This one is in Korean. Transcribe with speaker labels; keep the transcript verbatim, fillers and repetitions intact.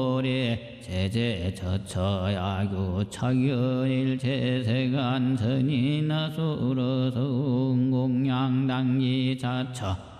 Speaker 1: 제제 저처야교 차견일 제세간 선이나 수로성 공양당기 자처